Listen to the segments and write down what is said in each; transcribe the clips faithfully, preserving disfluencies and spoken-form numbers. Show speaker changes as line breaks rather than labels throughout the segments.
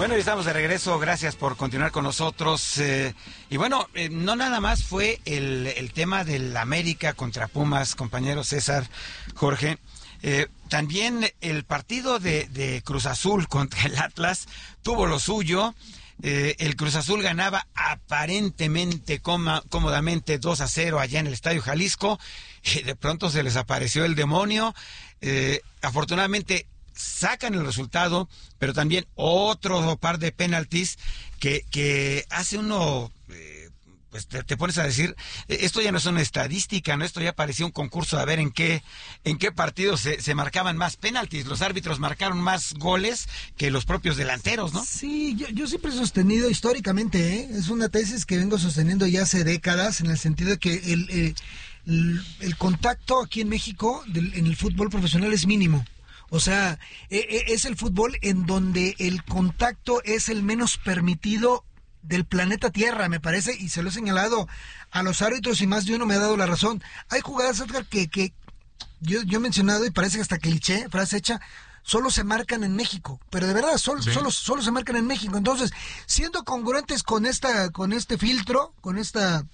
Bueno, ya estamos de regreso, gracias por continuar con nosotros. Eh, y bueno, eh, no nada más fue el, el tema del América contra Pumas, compañero César, Jorge. Eh, también el partido de, de Cruz Azul contra el Atlas tuvo lo suyo. Eh, el Cruz Azul ganaba aparentemente coma, cómodamente dos a cero allá en el Estadio Jalisco, y de pronto se les apareció el demonio. Eh, afortunadamente sacan el resultado, pero también otro par de penaltis que, que hace uno, eh, pues te, te pones a decir, eh, esto ya no es una estadística, ¿no? Esto ya parecía un concurso a ver en qué, en qué partidos se, se marcaban más penaltis. Los árbitros marcaron más goles que los propios delanteros, ¿no?
Sí, yo, yo siempre he sostenido históricamente, ¿eh? Es una tesis que vengo sosteniendo ya hace décadas, en el sentido de que el, eh, el, el contacto aquí en México del, en el fútbol profesional es mínimo. O sea, es el fútbol en donde el contacto es el menos permitido del planeta Tierra, me parece, y se lo he señalado a los árbitros y más de uno me ha dado la razón. Hay jugadas, Edgar, que, que yo, yo he mencionado y parece que hasta cliché, frase hecha, solo se marcan en México, pero de verdad, solo, sí. solo, solo se marcan en México. Entonces, siendo congruentes con esta, con este filtro, con esta...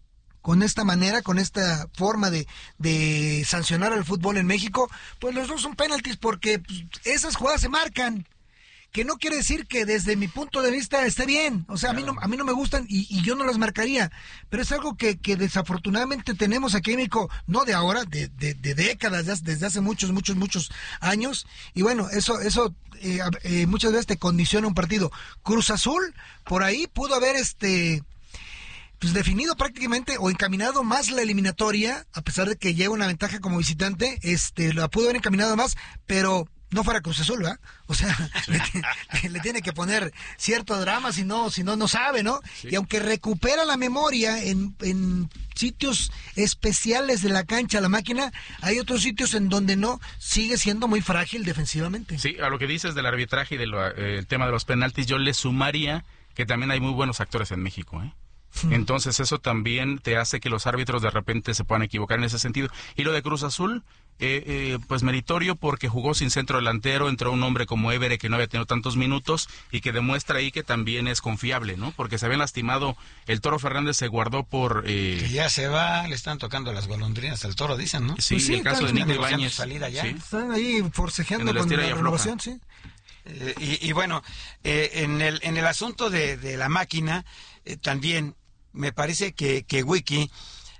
con esta manera, con esta forma de, de sancionar al fútbol en México, pues los dos son penaltis porque pues, esas jugadas se marcan, que no quiere decir que desde mi punto de vista esté bien, o sea, claro. a mí no, a mí no me gustan y, y yo no las marcaría, pero es algo que, que desafortunadamente tenemos aquí en México, no de ahora, de, de, de décadas, desde hace muchos, muchos, muchos años, y bueno, eso, eso eh, eh, muchas veces te condiciona un partido. Cruz Azul, por ahí pudo haber este... pues definido prácticamente o encaminado más la eliminatoria, a pesar de que lleva una ventaja como visitante, este, la pudo haber encaminado más, pero no fuera Cruz Azul, ¿verdad? O sea, sí. le, le tiene que poner cierto drama, si no, si no, no sabe, ¿no? Sí. Y aunque recupera la memoria en, en sitios especiales de la cancha, la máquina, hay otros sitios en donde no, sigue siendo muy frágil defensivamente.
Sí, a lo que dices del arbitraje y del eh, tema de los penaltis, yo le sumaría que también hay muy buenos actores en México, ¿eh? Entonces eso también te hace que los árbitros de repente se puedan equivocar en ese sentido. Y lo de Cruz Azul, eh, eh, pues meritorio porque jugó sin centro delantero, entró un hombre como Évere que no había tenido tantos minutos y que demuestra ahí que también es confiable, ¿no? Porque se habían lastimado, el Toro Fernández se guardó por... Eh...
Que ya se va, le están tocando las golondrinas al Toro, dicen, ¿no?
Sí,
pues sí
el caso de Nico Ibáñez.
Salida ya.
Sí.
Están ahí forcejeando con la renovación, sí.
Eh, y, y bueno, eh, en el en el asunto de, de la máquina, eh, también... me parece que, que Wiki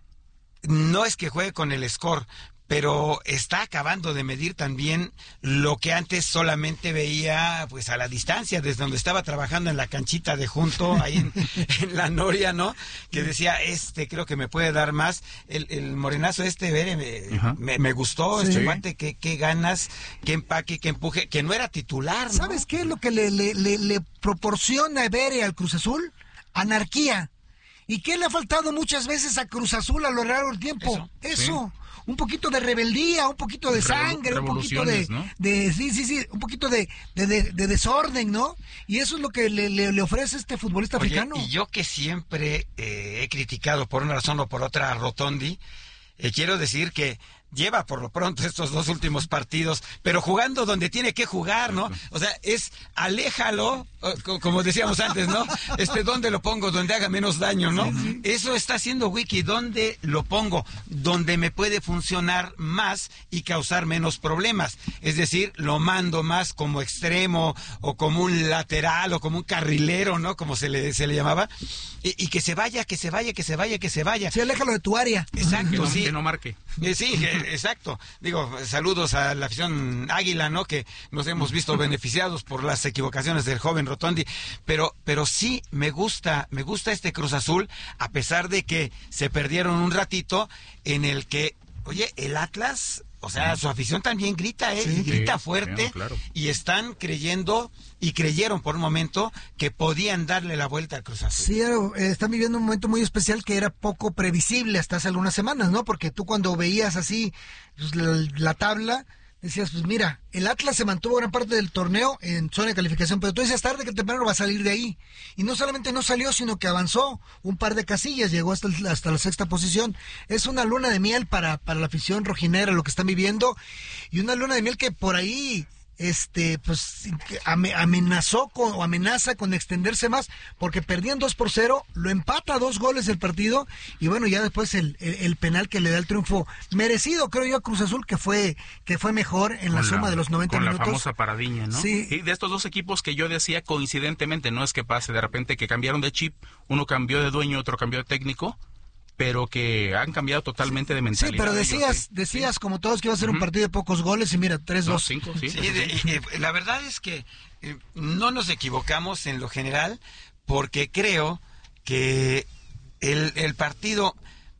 no es que juegue con el score, pero está acabando de medir también lo que antes solamente veía pues a la distancia, desde donde estaba trabajando en la canchita de junto, ahí en, en la Noria, ¿no? Que decía, este creo que me puede dar más. El, el morenazo este, Vere, me, me, me gustó, sí. Este guante, qué, qué ganas, qué empaque, qué empuje, que no era titular, ¿no?
¿Sabes qué es lo que le, le, le, le proporciona Vere al Cruz Azul? Anarquía. ¿Y qué le ha faltado muchas veces a Cruz Azul a lo largo del tiempo? Eso, Eso. Sí. Un poquito de rebeldía, un poquito de sangre, un poquito de, ¿no? de sí, sí, sí, un poquito de, de, de, de desorden, ¿no? Y eso es lo que le, le, le ofrece este futbolista
Oye,
africano.
Y yo que siempre eh, he criticado por una razón o por otra a Rotondi, eh, quiero decir que lleva por lo pronto estos dos últimos partidos, pero jugando donde tiene que jugar, ¿no? O sea, es aléjalo, como decíamos antes, ¿no? Este, ¿dónde lo pongo? Donde haga menos daño, ¿no? Sí, sí. Eso está haciendo Wiki, ¿dónde lo pongo? Donde me puede funcionar más y causar menos problemas. Es decir, lo mando más como extremo o como un lateral o como un carrilero, ¿no? Como se le, se le llamaba. Y, y que se vaya, que se vaya, que se vaya, que se vaya.
Sí, aléjalo de tu área.
Exacto,
que no,
sí.
Que no marque.
Eh, sí, eh, exacto. Digo, saludos a la afición Águila, ¿no? Que nos hemos visto beneficiados por las equivocaciones del joven Rotondi. Pero, pero sí me gusta, me gusta este Cruz Azul, a pesar de que se perdieron un ratito en el que, oye, el Atlas... O sea, su afición también grita, ¿eh? Sí, y grita sí, fuerte, sí, claro. Y están creyendo y creyeron por un momento que podían darle la vuelta al Cruz Azul.
Sí, eh, están viviendo un momento muy especial que era poco previsible hasta hace algunas semanas, ¿no? Porque tú cuando veías así pues, la, la tabla, decías, pues mira, el Atlas se mantuvo gran parte del torneo en zona de calificación, pero tú decías tarde que temprano va a salir de ahí. Y no solamente no salió, sino que avanzó un par de casillas, llegó hasta, hasta la sexta posición. Es una luna de miel para, para la afición rojinera, lo que están viviendo, y una luna de miel que por ahí este, pues amenazó con, o amenaza con extenderse más, porque perdían dos por cero, lo empata a dos goles el partido, y bueno, ya después el, el, el penal que le da el triunfo merecido, creo yo, a Cruz Azul, que fue, que fue mejor en la, la suma de los noventa
con
minutos.
Con la famosa paradiña, ¿no?
Sí.
Y de estos dos equipos que yo decía coincidentemente, no es que pase de repente que cambiaron de chip, uno cambió de dueño, otro cambió de técnico, pero que han cambiado totalmente de mentalidad.
Sí, pero decías,
ellos, ¿sí?
decías
sí.
como todos que iba a ser uh-huh. un partido de pocos goles y mira, tres dos.
No, cinco, sí.
sí de, y, la verdad es que eh, no nos equivocamos en lo general, porque creo que el, el partido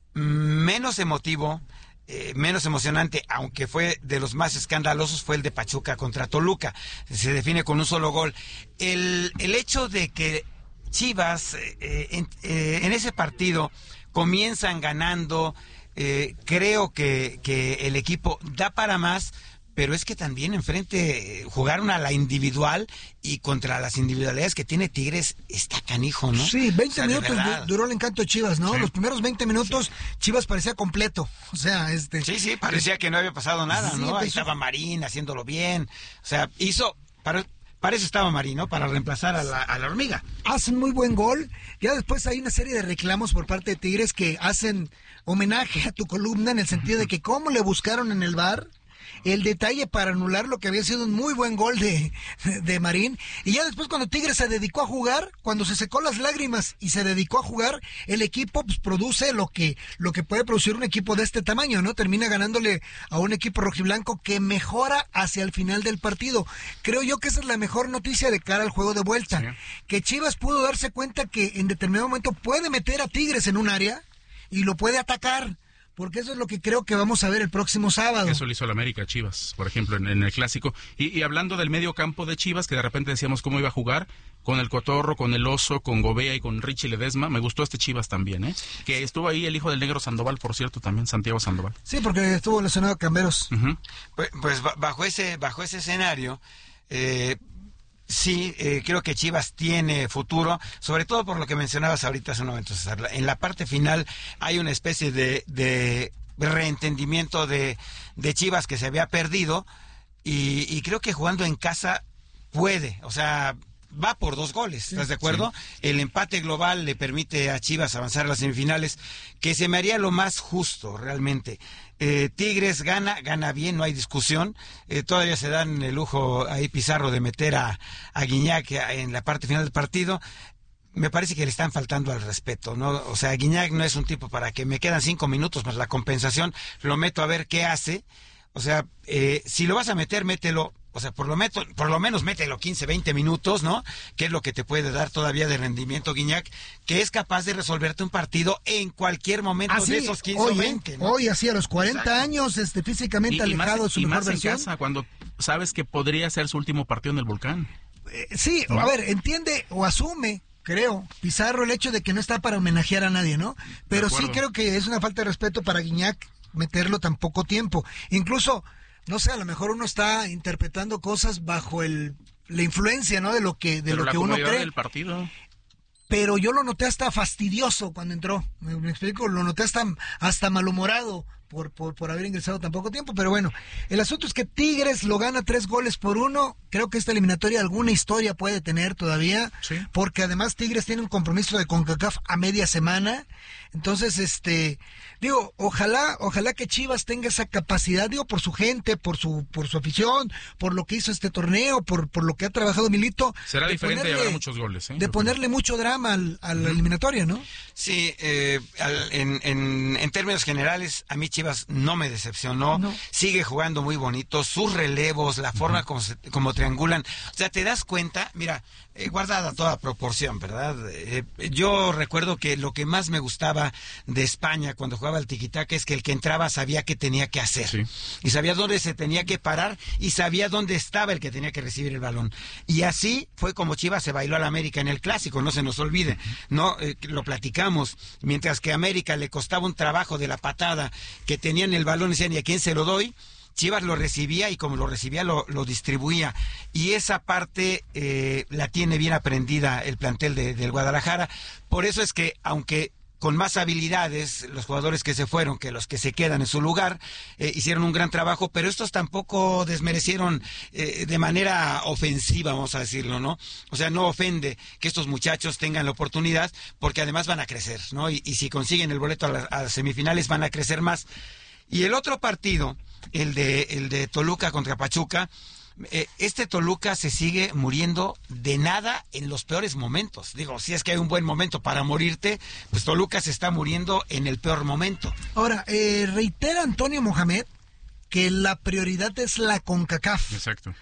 menos emotivo, eh, menos emocionante, aunque fue de los más escandalosos, fue el de Pachuca contra Toluca. Se define con un solo gol. El, el hecho de que Chivas eh, en, eh, en ese partido comienzan ganando, eh, creo que, que el equipo da para más, pero es que también enfrente jugaron a la individual y contra las individualidades que tiene Tigres está canijo, ¿no?
Sí, veinte
o sea,
minutos duró el encanto de Chivas, ¿no? Sí. Los primeros veinte minutos sí. Chivas parecía completo, o sea, este...
Sí, sí, parecía que no había pasado nada, sí, ¿no? Ahí
empezó...
estaba Marín haciéndolo bien, o sea, hizo... Para... Para eso estaba Marín, ¿no? Para reemplazar a la, a la hormiga.
Hacen muy buen gol. Ya después hay una serie de reclamos por parte de Tigres que hacen homenaje a tu columna en el sentido de que cómo le buscaron en el V A R el detalle para anular lo que había sido un muy buen gol de, de, de Marín. Y ya después cuando Tigres se dedicó a jugar, cuando se secó las lágrimas y se dedicó a jugar, el equipo pues produce lo que, lo que puede producir un equipo de este tamaño, ¿no? Termina ganándole a un equipo rojiblanco que mejora hacia el final del partido. Creo yo que esa es la mejor noticia de cara al juego de vuelta. Sí. Que Chivas pudo darse cuenta que en determinado momento puede meter a Tigres en un área y lo puede atacar. Porque eso es lo que creo que vamos a ver el próximo sábado.
Eso lo hizo el América Chivas, por ejemplo, en, en el Clásico. Y, y hablando del medio campo de Chivas, que de repente decíamos cómo iba a jugar, con el Cotorro, con el Oso, con Gobea y con Richie Ledesma, me gustó este Chivas también, ¿eh? Que estuvo ahí el hijo del Negro Sandoval, por cierto, también, Santiago Sandoval.
Sí, porque estuvo lesionado Camberos.
Uh-huh. Pues, pues bajo ese, bajo ese escenario... Eh, Sí, eh, creo que Chivas tiene futuro, sobre todo por lo que mencionabas ahorita hace un momento, César. En la parte final hay una especie de, de reentendimiento de, de Chivas que se había perdido y, y creo que jugando en casa puede, o sea, va por dos goles, ¿estás de acuerdo? Sí. El empate global le permite a Chivas avanzar a las semifinales, que se me haría lo más justo realmente. Eh, Tigres gana, gana bien, no hay discusión. Eh, todavía se dan el lujo ahí Pizarro de meter a, a Guiñac en la parte final del partido. Me parece que le están faltando al respeto, ¿no? O sea, Guiñac no es un tipo para que me quedan cinco minutos más la compensación, lo meto a ver qué hace. O sea, eh, si lo vas a meter, mételo. O sea, por lo, meto, por lo menos mételo quince, veinte minutos, ¿no? Que es lo que te puede dar todavía de rendimiento Guiñac, que es capaz de resolverte un partido en cualquier momento
así,
de esos quince
hoy,
o veinte, ¿no?
Hoy, así a los cuarenta Exacto. años, este, físicamente
y,
alejado
y más,
de su
y
mejor
más
versión.
En casa, cuando sabes que podría ser su último partido en el Volcán.
Eh, sí, ¿no? A ver, entiende o asume, creo, Pizarro, el hecho de que no está para homenajear a nadie, ¿no? Pero sí creo que es una falta de respeto para Guiñac meterlo tan poco tiempo. Incluso... No sé, a lo mejor uno está interpretando cosas bajo el la influencia, ¿no? De lo que de
Pero
lo que uno cree.
Del partido.
Pero yo lo noté hasta fastidioso cuando entró. ¿Me, me explico? Lo noté hasta hasta malhumorado por, por por haber ingresado tan poco tiempo. Pero bueno, el asunto es que Tigres lo gana tres goles por uno. Creo que esta eliminatoria alguna historia puede tener todavía,
sí.
Porque además Tigres tiene un compromiso de CONCACAF a media semana. Entonces, este, digo, ojalá, ojalá que Chivas tenga esa capacidad, digo, por su gente, por su, por su afición, por lo que hizo este torneo, por, por lo que ha trabajado Milito.
Será diferente ponerle, y habrá muchos goles, ¿eh?
De ponerle mucho drama al, a la uh-huh. eliminatoria, ¿no?
Sí, eh, al, en, en, en términos generales, a mí Chivas no me decepcionó, no. Sigue jugando muy bonito, sus relevos, la forma uh-huh. como, se, como triangulan, o sea, te das cuenta, mira, eh, guardada toda proporción, ¿verdad? Eh, yo recuerdo que lo que más me gustaba de España cuando jugaba el tiquitaca es que el que entraba sabía qué tenía que hacer, sí. Y sabía dónde se tenía que parar y sabía dónde estaba el que tenía que recibir el balón, y así fue como Chivas se bailó al América en el Clásico, no se nos olvide, no eh, lo platicamos, mientras que a América le costaba un trabajo de la patada, que tenían el balón y decían, ¿y a quién se lo doy? Chivas lo recibía y como lo recibía lo, lo distribuía, y esa parte eh, la tiene bien aprendida el plantel de, del Guadalajara. Por eso es que aunque con más habilidades, los jugadores que se fueron, que los que se quedan en su lugar, eh, hicieron un gran trabajo, pero estos tampoco desmerecieron eh, de manera ofensiva, vamos a decirlo, ¿no? O sea, no ofende que estos muchachos tengan la oportunidad, porque además van a crecer, ¿no? Y, y si consiguen el boleto a, la, a las semifinales, van a crecer más. Y el otro partido, el de, el de Toluca contra Pachuca, Eh, este Toluca se sigue muriendo de nada en los peores momentos. Digo, si es que hay un buen momento para morirte, pues Toluca se está muriendo en el peor momento.
Ahora, eh, reitera Antonio Mohamed que la prioridad es la CONCACAF.
Exacto.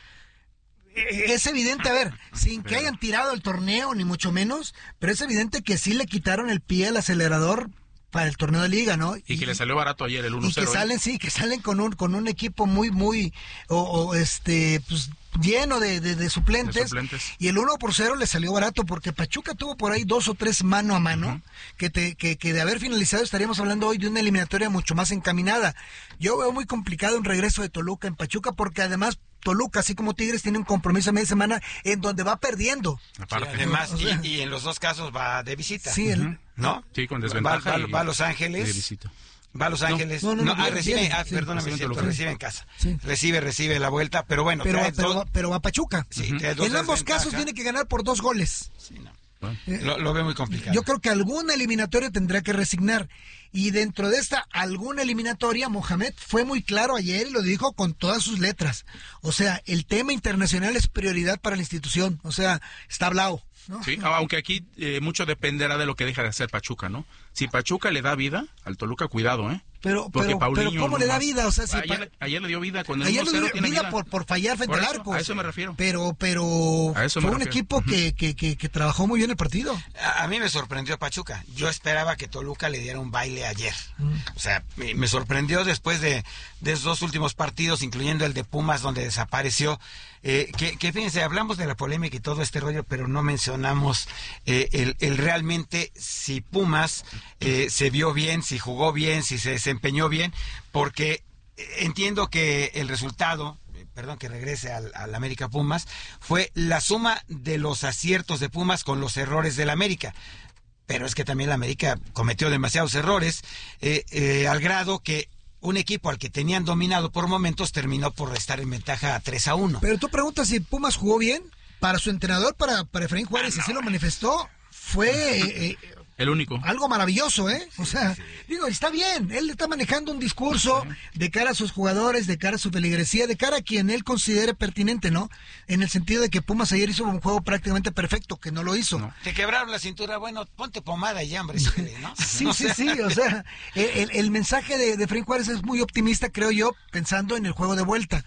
Eh, es evidente, a ver, sin que hayan tirado el torneo, ni mucho menos, pero es evidente que sí le quitaron el pie al acelerador para el torneo de liga, ¿no?
Y, y que le salió barato ayer el uno cero.
Y que salen, ¿eh? Sí, que salen con un con un equipo muy, muy, o, o este, pues lleno de, de, de, suplentes,
de suplentes.
Y el uno por cero le salió barato porque Pachuca tuvo por ahí dos o tres mano a mano, uh-huh. que, te, que, que de haber finalizado estaríamos hablando hoy de una eliminatoria mucho más encaminada. Yo veo muy complicado un regreso de Toluca en Pachuca porque además Toluca, así como Tigres, tiene un compromiso a media semana en donde va perdiendo.
Aparte. Sí, además, o sea, y, y en los dos casos va de visita.
Sí, el, uh-huh.
¿no?
Sí, con desventaja.
Va, va, va a Los Ángeles.
De visita.
Va a Los Ángeles. No, no, no, no, no ah, recibe, viene, ah, sí, perdóname, sí, cierto, recibe en casa. Sí. Recibe, recibe la vuelta, pero bueno.
Pero,
trae
pero,
dos...
pero va a Pachuca.
Sí,
uh-huh. En ambos casos tiene que ganar por dos goles.
Sí, no. Bueno, eh, lo, lo veo muy complicado.
Yo creo que alguna eliminatoria tendrá que resignar. Y dentro de esta alguna eliminatoria, Mohamed fue muy claro ayer y lo dijo con todas sus letras. O sea, el tema internacional es prioridad para la institución. O sea, está hablado, ¿no?
Sí, aunque aquí eh, mucho dependerá de lo que deja de hacer Pachuca, ¿no? Si Pachuca le da vida al Toluca, cuidado, ¿eh?
Pero, pero, pero ¿cómo le da vida? O sea, si
ayer, pa... ayer le dio vida con el
ayer
uno cero.
Le dio vida, vida. Por, por fallar frente
por
al
eso,
arco.
A eso me refiero.
Pero, pero
a eso
fue
me
un
refiero.
equipo uh-huh. que, que, que, que trabajó muy bien el partido.
A, a mí me sorprendió Pachuca. Yo esperaba que Toluca le diera un baile ayer. Uh-huh. O sea, me, me sorprendió después de, de esos dos últimos partidos, incluyendo el de Pumas, donde desapareció. Eh, que, que fíjense, hablamos de la polémica y todo este rollo, pero no mencionamos eh, el, el realmente si Pumas eh, se vio bien, si jugó bien, si se desempeñó bien, porque entiendo que el resultado, perdón que regrese al, al América Pumas, fue la suma de los aciertos de Pumas con los errores del América. Pero es que también la América cometió demasiados errores, eh, eh, al grado que un equipo al que tenían dominado por momentos terminó por restar en ventaja a tres a uno.
Pero tú preguntas si Pumas jugó bien. Para su entrenador, para, para Efraín Juárez, ah, no. así lo manifestó, fue... Eh,
el único.
Algo maravilloso, ¿eh? O sea, sí. digo, está bien, él está manejando un discurso sí. de cara a sus jugadores, de cara a su feligresía, de cara a quien él considere pertinente, ¿no? En el sentido de que Pumas ayer hizo un juego prácticamente perfecto, que no lo hizo. No.
Te quebraron la cintura, bueno, ponte pomada y hambre, ¿no?
sí, no sí, sea. sí, o sea, el, el mensaje de, de Efraín Juárez es muy optimista, creo yo, pensando en el juego de vuelta.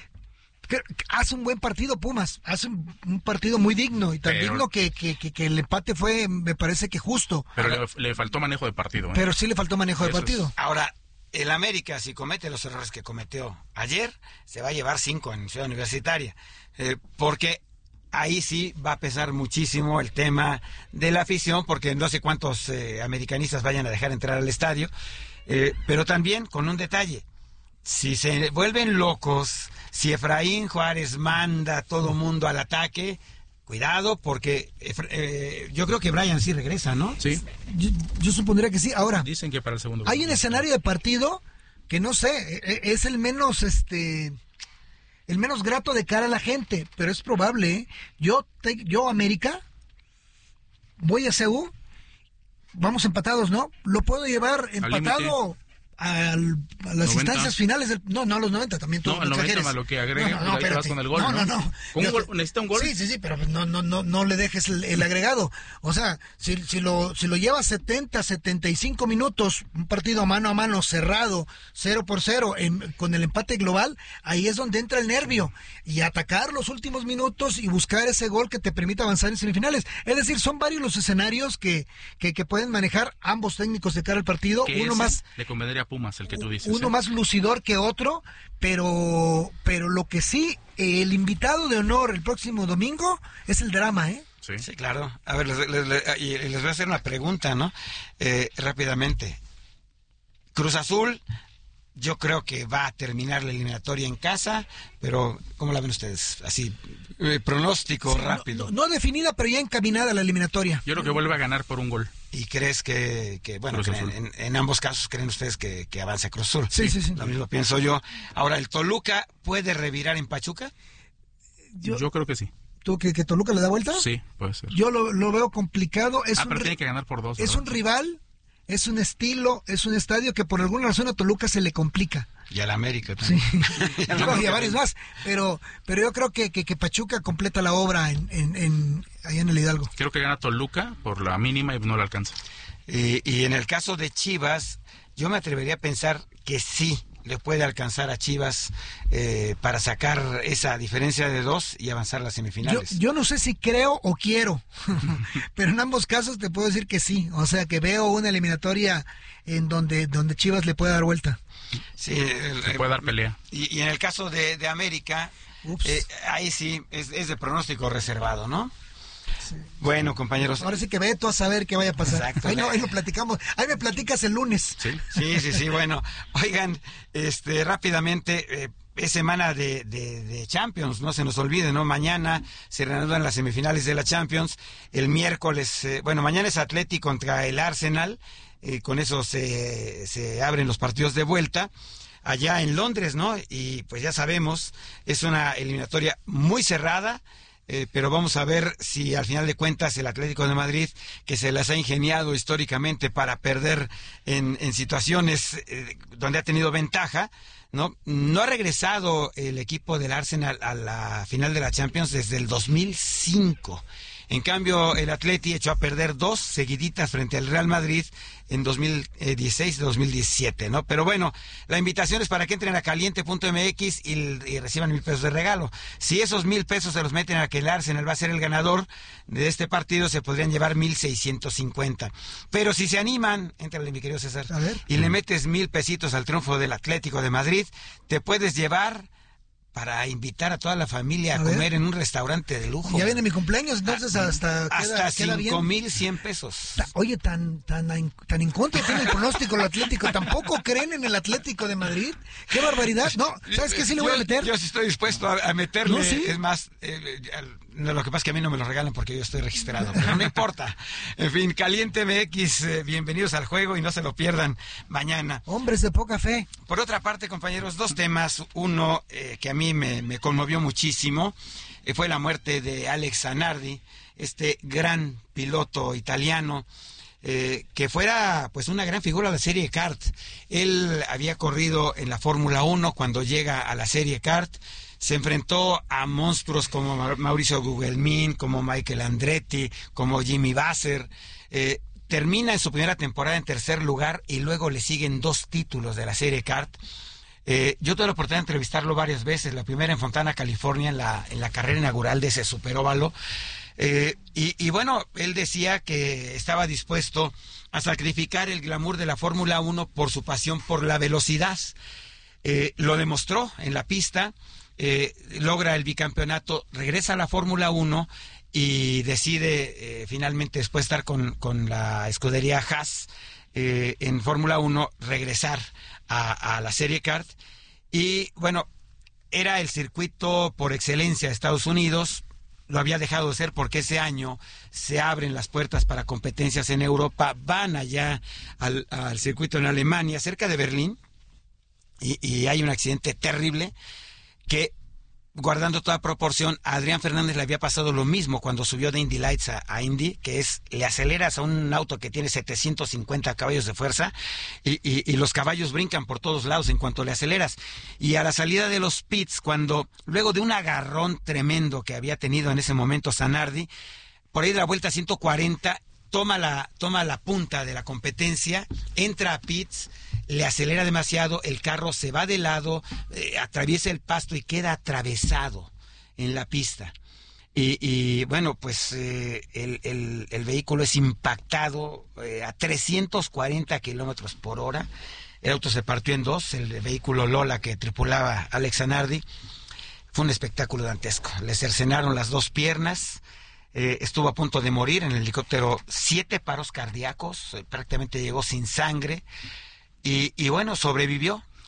Hace un buen partido Pumas, hace un, un partido muy digno y tan pero, digno que, que, que, que el empate fue, me parece que justo.
Pero le, le faltó manejo de partido. ¿eh?
Pero sí le faltó manejo Eso de partido.
Es. Ahora, el América, si comete los errores que cometió ayer, se va a llevar cinco en Ciudad Universitaria, eh, porque ahí sí va a pesar muchísimo el tema de la afición, porque no sé cuántos eh, americanistas vayan a dejar entrar al estadio, eh, pero también con un detalle. Si se vuelven locos, si Efraín Juárez manda a todo mundo al ataque, cuidado, porque eh, yo creo que Brian sí regresa, ¿no?
Sí.
Yo, yo supondría que sí. Ahora,
dicen que para el segundo.
Hay un escenario de partido que no sé, es el menos, este, el menos grato de cara a la gente, pero es probable. ¿eh? Yo, te, yo América, voy a C U, vamos empatados, ¿no? Lo puedo llevar empatado. Al, a las noventa. Instancias finales del, no, no a los noventa también tú
no, al noventa más lo que agregue,
no, no, no,
vas con el gol,
no, no, no,
¿Con un gol? ¿Necesita un gol?
Sí, sí, sí, pero no, no, no, no le dejes el, el agregado, o sea, si, si lo, si lo llevas setenta, setenta y cinco minutos, un partido mano a mano cerrado, cero por cero, en, con el empate global, ahí es donde entra el nervio, y atacar los últimos minutos y buscar ese gol que te permita avanzar en semifinales, es decir, son varios los escenarios que, que, que pueden manejar ambos técnicos de cara al partido, uno más,
le convendría Pumas, el que tú dices.
Uno
¿eh?
más lucidor que otro, pero pero lo que sí, el invitado de honor el próximo domingo es el drama, ¿eh?
Sí, sí claro. A ver, les, les, les, les voy a hacer una pregunta, ¿no? Eh, rápidamente. Cruz Azul Yo creo que va a terminar la eliminatoria en casa, pero ¿cómo la ven ustedes? Así, eh, pronóstico
Sí,
rápido.
No, no, no definida, pero ya encaminada la eliminatoria.
Yo creo que vuelve a ganar por un gol.
¿Y crees que, que bueno,
Cruz
creen-
Azul.
en, en ambos casos creen ustedes que, que avance Cruz Azul?
Sí, sí, sí.
Lo mismo pienso yo. Ahora, ¿el Toluca puede revirar en Pachuca?
Yo,
Yo creo que sí.
¿Tú que, que Toluca le da vuelta?
Sí, puede ser.
Yo lo, lo veo complicado. Es
ah,
un
pero
ri-
tiene que ganar por dos,
Es
¿verdad?
un rival, es un estilo, es un estadio que por alguna razón a Toluca se le complica.
Y al América
Sí,
también. Y al
y
América
a varios
también.
más, pero pero yo creo que, que, que Pachuca completa la obra en, en, en allá en el Hidalgo.
Creo que gana Toluca por la mínima y no la alcanza.
Y, y en el caso de Chivas, yo me atrevería a pensar que sí le puede alcanzar a Chivas eh, para sacar esa diferencia de dos y avanzar a las
Yo,
semifinales.
yo no sé si creo o quiero, pero en ambos casos te puedo decir que sí, o sea que veo una eliminatoria en donde donde Chivas le puede dar vuelta.
Sí, el-
Se puede dar pelea.
Y, y en el caso de, de América,
Ups.
eh, ahí sí es, es de pronóstico reservado, ¿no? Bueno, compañeros.
Ahora sí que ve tú a saber qué vaya a pasar.
Exacto.
Ahí, no, ahí lo platicamos, ahí me platicas el lunes.
Sí.
Sí, sí, sí, bueno. Oigan, este, rápidamente, eh, es semana de, de, de Champions, no se nos olvide, ¿no? Mañana se reanudan las semifinales de la Champions. El miércoles, eh, bueno, mañana es Atleti contra el Arsenal. Eh, con eso se, se abren los partidos de vuelta allá en Londres, ¿no? Y pues ya sabemos, es una eliminatoria muy cerrada. Eh, pero vamos a ver si al final de cuentas el Atlético de Madrid, que se las ha ingeniado históricamente para perder en, en situaciones eh, donde ha tenido ventaja, ¿no? No ha regresado el equipo del Arsenal a la final de la Champions desde el dos mil cinco. En cambio, el Atleti echó a perder dos seguiditas frente al Real Madrid en dos mil dieciséis y dos mil diecisiete, ¿no? Pero bueno, la invitación es para que entren a caliente punto m x y, y reciban mil pesos de regalo. Si esos mil pesos se los meten a que el Arsenal va a ser el ganador de este partido, se podrían llevar mil seiscientos cincuenta. Pero si se animan, entrale, mi querido César,
A ver.
y le metes mil pesitos al triunfo del Atlético de Madrid, te puedes llevar para invitar a toda la familia a,
A ver.
comer en un restaurante de lujo.
Ya viene mi cumpleaños, entonces hasta queda,
Hasta
queda bien.
cinco mil cien pesos.
Ta- Oye, tan tan en- tan en contra tiene el pronóstico el Atlético. ¿Tampoco creen en el Atlético de Madrid? ¡Qué barbaridad! No, ¿sabes qué? Sí le voy
yo,
a meter.
Yo sí estoy dispuesto a, a meterle.
No, sí.
Es más, eh, al- no, lo que pasa es que a mí no me lo regalan porque yo estoy registrado, pero no importa. En fin, Caliente M X, eh, bienvenidos al juego y no se lo pierdan mañana.
Hombres de poca fe.
Por otra parte, compañeros, dos temas. Uno eh, que a mí me, me conmovió muchísimo eh, fue la muerte de Alex Zanardi, este gran piloto italiano. Eh, que fuera pues una gran figura de la serie kart. Él había corrido en la Fórmula uno cuando llega a la serie kart. Se enfrentó a monstruos como Ma- Mauricio Gugelmin, como Michael Andretti, como Jimmy Vasser. Eh, termina en su primera temporada en tercer lugar y luego le siguen dos títulos de la serie kart. Eh, yo tuve la oportunidad de entrevistarlo varias veces, la primera en Fontana, California, en la, en la carrera inaugural de ese superóvalo. Eh, y, y bueno, él decía que estaba dispuesto a sacrificar el glamour de la Fórmula uno por su pasión por la velocidad. Eh, lo demostró en la pista, eh, logra el bicampeonato, regresa a la Fórmula uno y decide eh, finalmente, después de estar con, con la escudería Haas eh, en Fórmula uno, regresar a, a la serie kart. Y bueno, era el circuito por excelencia de Estados Unidos. Lo había dejado de ser porque ese año se abren las puertas para competencias en Europa. Van allá al, al circuito en Alemania, cerca de Berlín, y, y hay un accidente terrible que, guardando toda proporción, a Adrián Fernández le había pasado lo mismo cuando subió de Indy Lights a, a Indy, que es, le aceleras a un auto que tiene setecientos cincuenta caballos de fuerza y, y, y los caballos brincan por todos lados en cuanto le aceleras. Y a la salida de los pits, cuando, luego de un agarrón tremendo que había tenido en ese momento Zanardi, por ahí de la vuelta ciento cuarenta, toma la, toma la punta de la competencia, entra a pits, le acelera demasiado, el carro se va de lado, eh, atraviesa el pasto y queda atravesado en la pista. Y, y bueno, pues eh, el, el, el vehículo es impactado eh, a trescientos cuarenta kilómetros por hora. El auto se partió en dos, el vehículo Lola que tripulaba Alex Zanardi. Fue un espectáculo dantesco. Le cercenaron las dos piernas. Eh, estuvo a punto de morir en el helicóptero, siete paros cardíacos, eh, prácticamente llegó sin sangre. Y, y bueno, sobrevivió,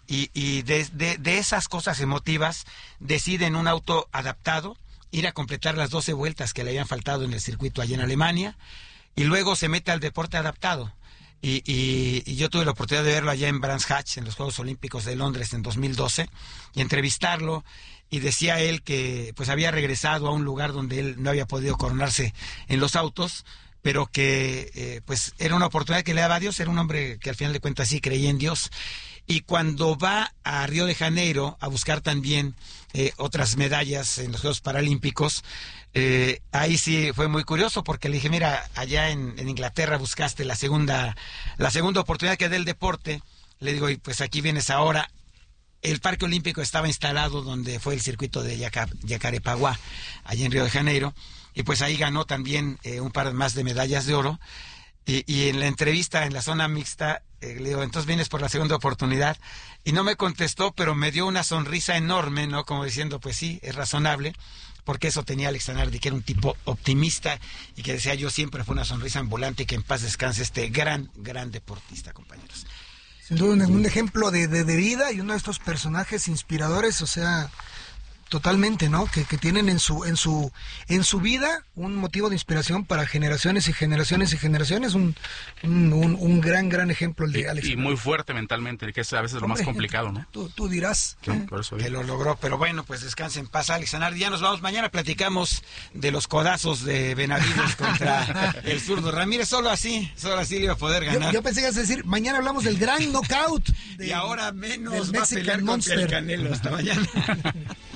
y, y de, de, de esas cosas emotivas decide en un auto adaptado ir a completar las doce vueltas que le habían faltado en el circuito allá en Alemania, y luego se mete al deporte adaptado. Y, y, y yo tuve la oportunidad de verlo allá en Brands Hatch, en los Juegos Olímpicos de Londres en dos mil doce, y entrevistarlo, y decía él que pues había regresado a un lugar donde él no había podido coronarse en los autos, pero que eh, pues era una oportunidad que le daba a Dios. Era un hombre que al final de cuentas sí creía en Dios. Y cuando va a Río de Janeiro a buscar también eh, otras medallas en los Juegos Paralímpicos, eh, ahí sí fue muy curioso, porque le dije, mira, allá en, en Inglaterra buscaste la segunda, la segunda oportunidad que dé el deporte. Le digo, y pues aquí vienes ahora. El Parque Olímpico estaba instalado donde fue el circuito de Yaca, Yacarepaguá, allá en Río de Janeiro, y pues ahí ganó también eh, un par más de medallas de oro. Y, y en la entrevista en la zona mixta, eh, le digo, entonces vienes por la segunda oportunidad, y no me contestó, pero me dio una sonrisa enorme, ¿no? Como diciendo, pues sí, es razonable, porque eso tenía Alex Zanardi, que era un tipo optimista, y que decía, yo siempre fue una sonrisa ambulante, y que en paz descanse este gran, gran deportista, compañeros.
Sin duda, un, un ejemplo de, de, de vida, y uno de estos personajes inspiradores, o sea, totalmente, ¿no? Que, que tienen en su, en su, en su vida un motivo de inspiración para generaciones y generaciones y generaciones. Un, un, un, un gran, gran ejemplo el de
y,
Alex.
Y muy fuerte mentalmente, que es a veces lo
Hombre,
más complicado, ¿no?
Tú, tú dirás.
Sí,
¿eh?
por eso
Que lo logró, pero bueno, pues descanse en paz, Alex Zanardi. Ya nos vamos, mañana platicamos de los codazos de Benavides contra el zurdo Ramírez. Solo así, solo así le iba a poder ganar.
Yo, yo pensé que ibas a decir, mañana hablamos del gran knockout. De,
y ahora menos
del
va a pelear
Mexican
contra el
Monster.
Canelo. Hasta mañana.